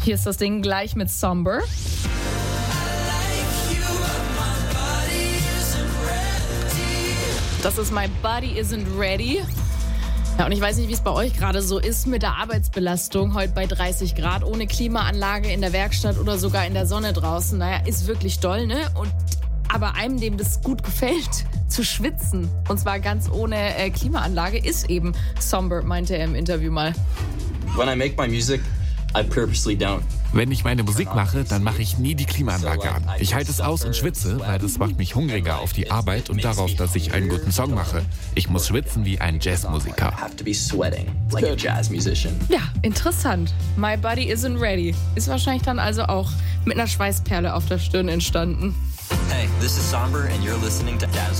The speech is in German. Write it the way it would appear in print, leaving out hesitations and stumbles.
Hier ist das Ding gleich mit Somber. Das ist My Body Isn't Ready. Ja, und ich weiß nicht, wie es bei euch gerade so ist mit der Arbeitsbelastung. Heute bei 30 Grad, ohne Klimaanlage in der Werkstatt oder sogar in der Sonne draußen. Naja, ist wirklich doll, ne? Aber einem, dem das gut gefällt, zu schwitzen, und zwar ganz ohne Klimaanlage, ist eben Somber, meinte er im Interview mal. When I make my music, I purposely don't. Wenn ich meine Musik mache, dann mache ich nie die Klimaanlage an. Ich halte es aus und schwitze, weil das macht mich hungriger auf die Arbeit und darauf, dass ich einen guten Song mache. Ich muss schwitzen wie ein Jazzmusiker. Ja, interessant. My Body Isn't Ready. Ist wahrscheinlich dann also auch mit einer Schweißperle auf der Stirn entstanden. Hey, this is Somber and you're listening to Dazzle.